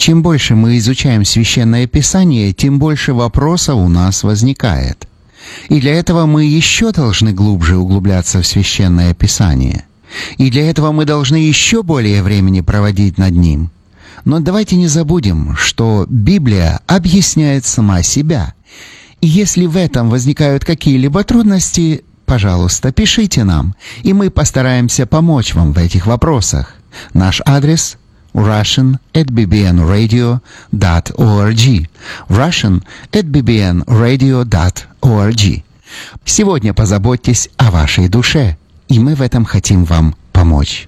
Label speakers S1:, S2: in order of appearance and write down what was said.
S1: Чем больше мы изучаем Священное Писание, тем больше вопросов у нас возникает. И для этого мы еще должны глубже углубляться в Священное Писание. И для этого мы должны еще более времени проводить над ним. Но давайте не забудем, что Библия объясняет сама себя. И если в этом возникают какие-либо трудности, пожалуйста, пишите нам, и мы постараемся помочь вам в этих вопросах. Наш адрес russian@bbnradio.org russian@bbnradio.org. Сегодня позаботьтесь о вашей душе, и мы в этом хотим вам помочь.